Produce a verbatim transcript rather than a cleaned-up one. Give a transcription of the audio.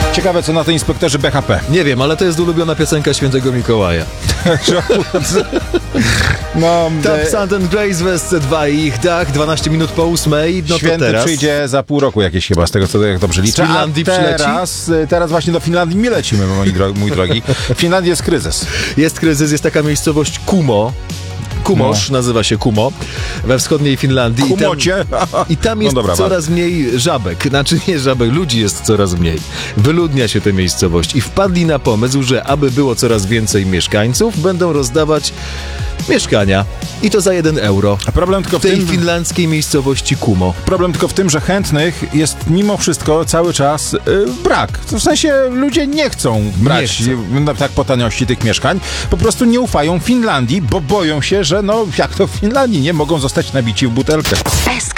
Ciekawe, co na to inspektorzy B H P. Nie wiem, ale to jest ulubiona piosenka Świętego Mikołaja. No, Tam e, Sand and Grace w S C dwa i ich dach, dwanaście minut po ósmej. No Święty to teraz. przyjdzie za pół roku jakieś chyba, z tego co jak dobrze liczę. Z Finlandii A teraz, teraz właśnie do Finlandii my lecimy, mój, dro- mój drogi. W Finlandii jest kryzys. Jest kryzys, jest taka miejscowość Kumo. Kumosz, No. nazywa się Kumo, we wschodniej Finlandii. Kumocie. I tam, i tam jest No dobra, coraz mniej żabek. Znaczy nie żabek, ludzi jest coraz mniej. Wyludnia się tę miejscowość i wpadli na pomysł, że aby było coraz więcej mieszkańców, będą rozdawać mieszkania. I to za jeden euro. A problem tylko W w tej tym, finlandzkiej miejscowości Kumo. problem tylko w tym, że chętnych jest mimo wszystko cały czas y, brak. W sensie ludzie nie chcą brać Nie y, no, tak po taniości tych mieszkań. Po prostu nie ufają Finlandii, bo boją się, że no jak to w Finlandii nie mogą zostać nabici w butelkę. S K